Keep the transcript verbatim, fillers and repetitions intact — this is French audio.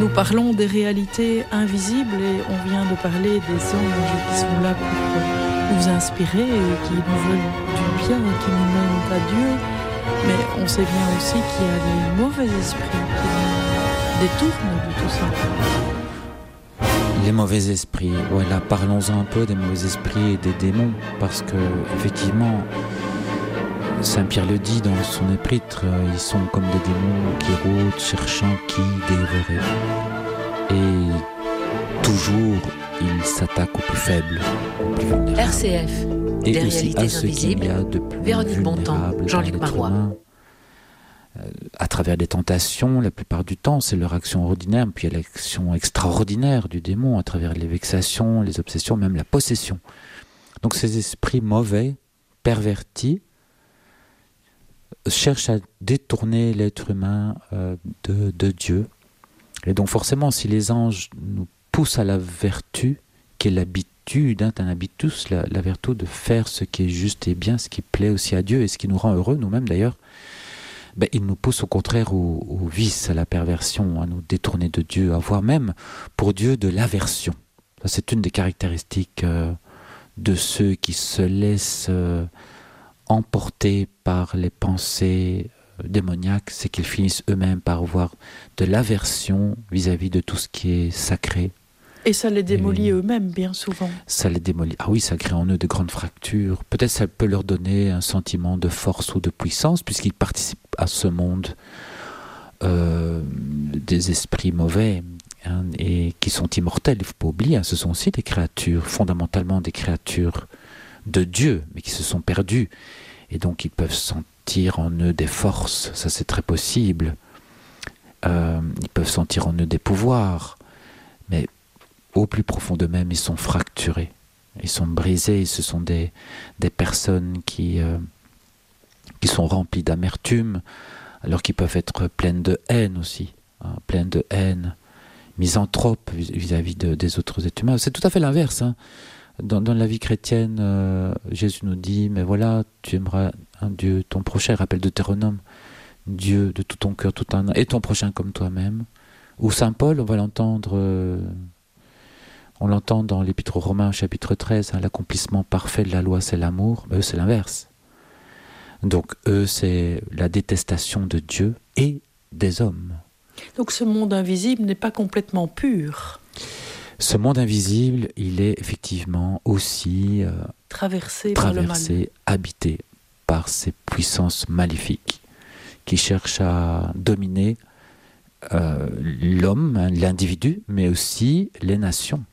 Nous parlons des réalités invisibles et on vient de parler des anges qui sont là pour nous inspirer et qui nous veulent du bien, qui nous mènent à Dieu. Mais on sait bien aussi qu'il y a des mauvais esprits qui nous détournent de tout ça. Les mauvais esprits, voilà, parlons-en un peu des mauvais esprits et des démons, parce que effectivement, Saint Pierre le dit dans son épître, ils sont comme des démons qui rôdent, cherchant qui dévorer. Et toujours, ils s'attaquent aux plus faibles, aux plus vulnérables. R C F, et des aussi réalités à ceux qu'il y a invisibles. de plus Véronique Bontemps, vulnérables Jean-Luc dans l'être Marois. humain. À travers des tentations, la plupart du temps, c'est leur action ordinaire, puis il y a l'action extraordinaire du démon, à travers les vexations, les obsessions, même la possession. Donc ces esprits mauvais, pervertis, cherchent à détourner l'être humain euh, de, de Dieu. Et donc forcément, si les anges nous poussent à la vertu, qui est l'habitude, hein, un habitus, la, la vertu de faire ce qui est juste et bien, ce qui plaît aussi à Dieu et ce qui nous rend heureux, nous-mêmes d'ailleurs, ben, ils nous poussent au contraire au, au vice, à la perversion, à nous détourner de Dieu, à avoir même pour Dieu de l'aversion. Ça, c'est une des caractéristiques euh, de ceux qui se laissent euh, emporter par les pensées euh, démoniaques, c'est qu'ils finissent eux-mêmes par avoir de l'aversion vis-à-vis de tout ce qui est sacré. Et ça les démolit Et eux-mêmes, bien souvent. Ça les démolit. Ah oui, ça crée en eux de grandes fractures. Peut-être ça peut leur donner un sentiment de force ou de puissance, puisqu'ils participent à ce monde euh, des esprits mauvais, hein, et qui sont immortels. Il ne faut pas oublier, hein, ce sont aussi des créatures, fondamentalement des créatures de Dieu, mais qui se sont perdues. Et donc ils peuvent sentir en eux des forces, ça c'est très possible. Euh, ils peuvent sentir en eux des pouvoirs, mais au plus profond d'eux-mêmes, ils sont fracturés, ils sont brisés, ce sont des, des personnes qui, euh, qui sont remplies d'amertume, alors qu'ils peuvent être pleines de haine aussi, hein, pleines de haine, misanthropes vis-à-vis de, des autres êtres humains. C'est tout à fait l'inverse. Hein. Dans, dans la vie chrétienne, euh, Jésus nous dit, mais voilà, tu aimeras un Dieu, ton prochain, rappelle Deutéronome, Dieu de tout ton cœur, tout ton âme, et ton prochain comme toi-même. Ou Saint Paul, on va l'entendre... Euh, On l'entend dans l'Épître aux Romains, chapitre treize, hein, l'accomplissement parfait de la loi, c'est l'amour. Eux, c'est l'inverse. Donc, eux, c'est la détestation de Dieu et des hommes. Donc, ce monde invisible n'est pas complètement pur. Ce monde invisible, il est effectivement aussi euh, traversé, traversé par le mal. habité par ces puissances maléfiques qui cherchent à dominer euh, l'homme, hein, l'individu, mais aussi les nations.